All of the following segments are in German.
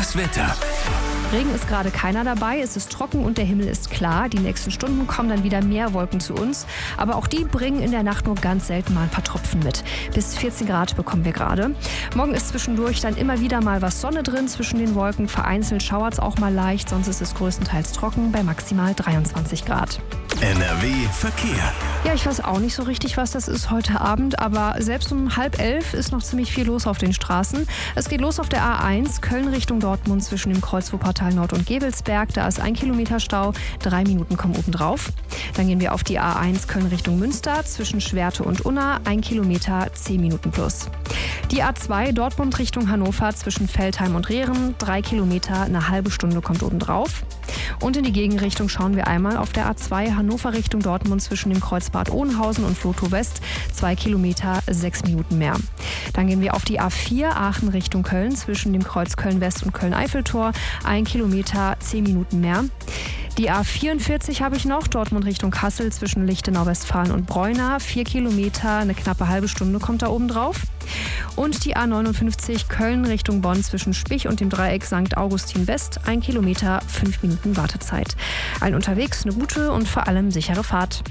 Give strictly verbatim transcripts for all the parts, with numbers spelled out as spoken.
Das Wetter. Regen ist gerade keiner dabei, es ist trocken und der Himmel ist klar. Die nächsten Stunden kommen dann wieder mehr Wolken zu uns, aber auch die bringen in der Nacht nur ganz selten mal ein paar Tropfen mit. Bis vierzehn Grad bekommen wir gerade. Morgen ist zwischendurch dann immer wieder mal was Sonne drin zwischen den Wolken. Vereinzelt schauert es auch mal leicht, sonst ist es größtenteils trocken bei maximal dreiundzwanzig Grad. N R W Verkehr. Ja, ich weiß auch nicht so richtig, was das ist heute Abend, aber selbst um halb elf ist noch ziemlich viel los auf den Straßen. Es geht los auf der A eins, Köln Richtung Dortmund zwischen dem Kreuz Wuppertal Nord und Gebelsberg. Da ist ein Kilometer Stau, drei Minuten kommen obendrauf. Dann gehen wir auf die A eins Köln Richtung Münster zwischen Schwerte und Unna, ein Kilometer, zehn Minuten plus. Die A zwei Dortmund Richtung Hannover zwischen Veltheim und Rehren, drei Kilometer, eine halbe Stunde kommt obendrauf. Und in die Gegenrichtung schauen wir einmal auf der A zwei Hannover Richtung Dortmund zwischen dem Kreuz Bad Oeynhausen und Vlotho West, zwei Kilometer, sechs Minuten mehr. Dann gehen wir auf die A vier Aachen Richtung Köln zwischen dem Kreuz Köln West und Köln-Eiffeltor, ein Kilometer, zehn Minuten mehr. Die A vierundvierzig habe ich noch, Dortmund Richtung Kassel zwischen Lichtenau-Westfalen und Bräuna, vier Kilometer, eine knappe halbe Stunde kommt da oben drauf. Und die A neunundfünfzig Köln Richtung Bonn zwischen Spich und dem Dreieck Sankt Augustin West, ein Kilometer, fünf Minuten Wartezeit. Allen unterwegs eine gute und vor allem sichere Fahrt.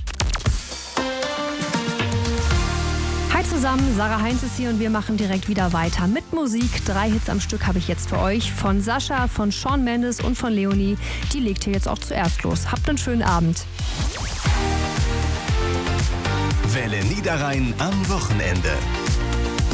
Hi zusammen, Sarah Heinz ist hier und wir machen direkt wieder weiter mit Musik. Drei Hits am Stück habe ich jetzt für euch. Von Sascha, von Shawn Mendes und von Leonie. Die legt hier jetzt auch zuerst los. Habt einen schönen Abend. Welle Niederrhein am Wochenende.